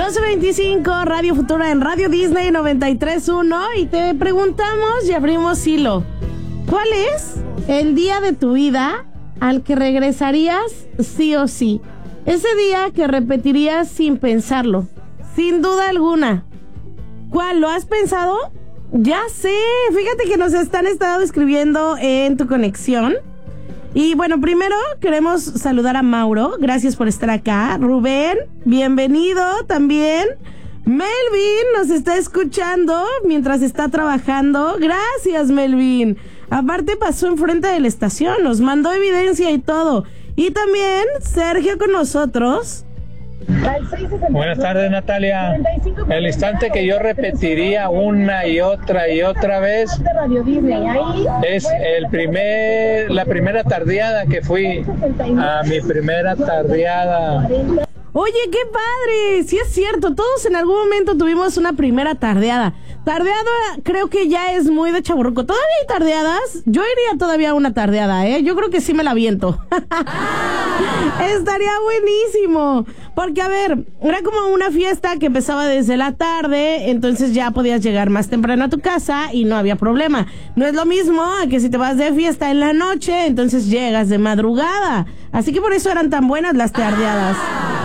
12:25, Radio Futura en Radio Disney 93.1 y te preguntamos y abrimos hilo. ¿Cuál es el día de tu vida al que regresarías sí o sí? Ese día que repetirías sin pensarlo, sin duda alguna. ¿Cuál? ¿Lo has pensado? Ya sé, fíjate que nos estado escribiendo en tu conexión. Y bueno, primero queremos saludar a Mauro, gracias por estar acá. Rubén, bienvenido también. Melvin nos está escuchando mientras está trabajando. Gracias, Melvin. Aparte pasó enfrente de la estación, nos mandó evidencia y todo. Y también Sergio con nosotros. Buenas tardes, Natalia. El instante que yo repetiría una y otra vez es la primera tardeada que fui a mi primera tardeada. Oye, qué padre, sí es cierto, todos en algún momento tuvimos una primera tardeada. Tardeada creo que ya es muy de chavorruco. ¿Todavía hay tardeadas? Yo iría todavía a una tardeada, yo creo que sí me la aviento. Estaría buenísimo. Porque, a ver, era como una fiesta que empezaba desde la tarde, entonces ya podías llegar más temprano a tu casa y no había problema. No es lo mismo a que si te vas de fiesta en la noche, entonces llegas de madrugada. Así que por eso eran tan buenas las tardeadas.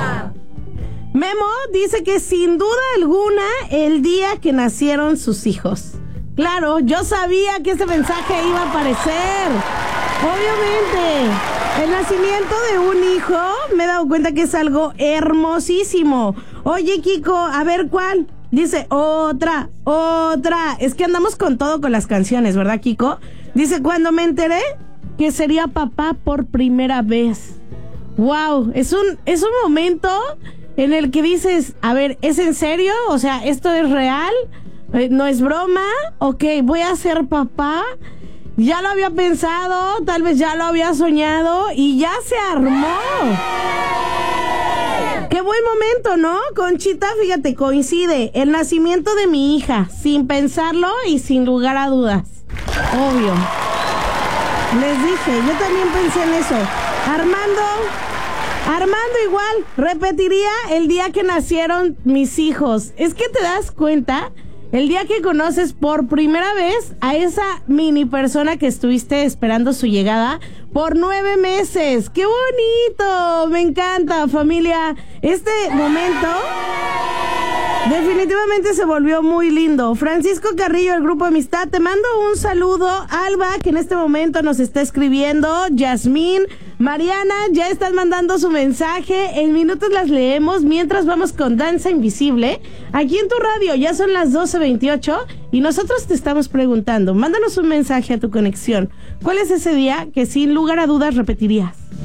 Memo dice que sin duda alguna el día que nacieron sus hijos. Claro, yo sabía que ese mensaje iba a aparecer. Obviamente, el nacimiento de un hijo me he dado cuenta que es algo hermosísimo. Oye, Kiko, a ver cuál. Dice, otra. Es que andamos con todo con las canciones, ¿verdad, Kiko? Dice, cuando me enteré que sería papá por primera vez. Wow, es un momento en el que dices, a ver, ¿es en serio? O sea, ¿esto es real? ¿No es broma? Ok, voy a ser papá. Ya lo había pensado, tal vez ya lo había soñado y ya se armó. Qué buen momento, ¿no? Conchita, fíjate, coincide el nacimiento de mi hija, sin pensarlo y sin lugar a dudas. Obvio. Les dije, yo también pensé en eso. Armando igual, repetiría el día que nacieron mis hijos. Es que te das cuenta, el día que conoces por primera vez a esa mini persona que estuviste esperando su llegada por 9 meses. ¡Qué bonito! Me encanta, familia. Este momento definitivamente se volvió muy lindo. Francisco Carrillo, el Grupo Amistad, te mando un saludo. Alba, que en este momento nos está escribiendo. Yasmín, Mariana, ya están mandando su mensaje. En minutos las leemos mientras vamos con Danza Invisible. Aquí en tu radio ya son las 12:28 y nosotros te estamos preguntando. Mándanos un mensaje a tu conexión. ¿Cuál es ese día que sin lugar a dudas repetirías?